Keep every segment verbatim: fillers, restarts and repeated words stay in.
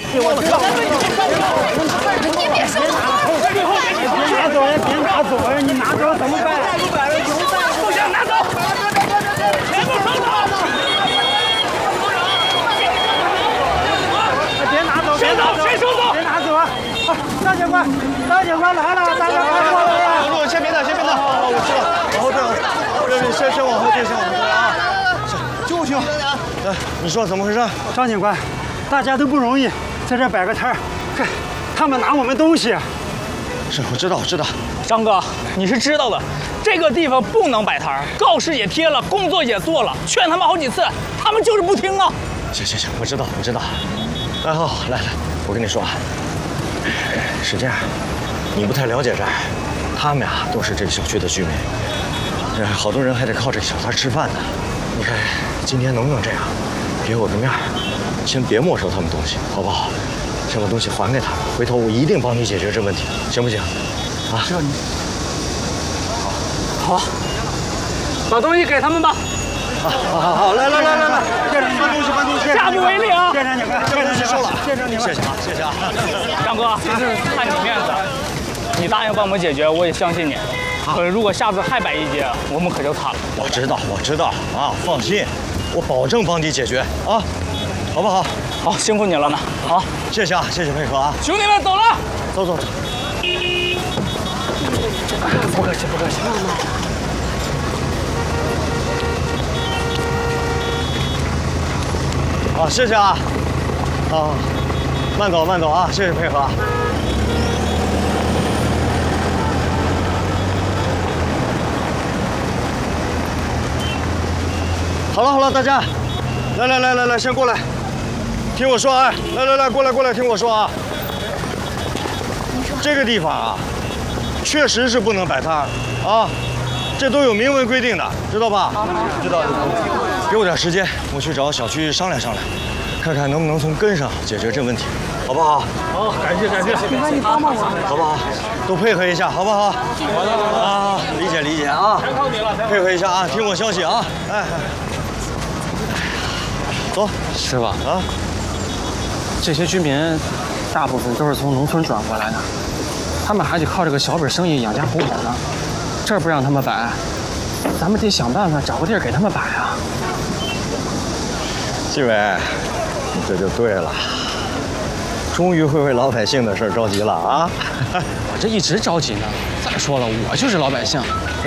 我知道。 你别说话！ 别拿走呀！别拿走呀！你拿走怎么办？ 不行，拿走！全部收走！ 别拿走！ 收走！谁收走？ 别拿走啊！大警官，大警官来了！大警官过来了！ 路，先别打，先别打。好，我知道，往后退，让你先先往后退，先往后退啊！救救！来，你说怎么回事？ 张警官，大家都不容易，在这摆个摊儿，看他们拿我们东西。 是，我知道，我知道。 张哥，你是知道的，这个地方不能摆摊儿，告示也贴了，工作也做了，劝他们好几次，他们就是不听啊。 行行行，我知道，我知道。来，好，来来，我跟你说啊，是这样，你不太了解这儿，他们呀都是这个小区的居民，呃，好多人还得靠这个小摊吃饭呢。你看，今天能不能这样，给我个面儿，先别没收他们东西，好不好？先把东西还给他们，回头我一定帮你解决这问题，行不行？啊， 知道你。好，好，把东西给他们吧。 好，好，好，好，来来来来来，店长，搬东西，搬东西， 下不为例啊！ 店长，你们， 这东西收了， 店长，你们， 谢谢啊，谢谢啊。 张哥，看你面子，你答应帮我们解决，我也相信你。可是如果下次还摆一街，我们可就惨了。 我知道，我知道啊，放心，我保证帮你解决啊，好不好？ 好，辛苦你了呢。好， 谢谢啊，谢谢配合啊。 兄弟们，走了。 走走走。 不客气，不客气。 啊，谢谢啊。啊，慢走慢走啊，谢谢配合。好了好了，大家，来来来来来，先过来，听我说啊，来来来，过来过来，听我说啊。这个地方啊，确实是不能摆摊儿啊，这都有明文规定的，知道吧？知道知道。给我点时间，我去找小区商量商量，看看能不能从根上解决这问题，好不好？ 好，感谢感谢。 警官，你帮帮我， 好不好？都配合一下，好不好？好的好的啊，理解理解啊， 全靠你了， 配合一下啊，听我消息啊，哎。走， 师傅啊， 这些居民大部分都是从农村转过来的，他们还得靠这个小本生意养家糊口呢。这儿不让他们摆，咱们得想办法找个地儿给他们摆啊。 纪委，这就对了，终于会为老百姓的事着急了啊！ 我这一直着急呢。再说了，我就是老百姓。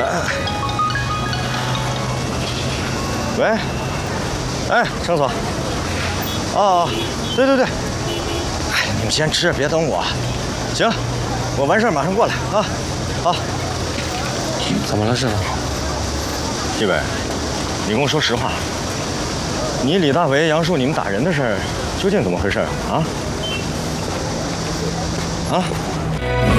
喂。哎，绳索。哦，对对对。哎，你们先吃，别等我。行，我完事儿马上过来啊。好。 怎么了，师傅？ 纪委，你跟我说实话，你李大为、杨树你们打人的事儿，究竟怎么回事啊？啊？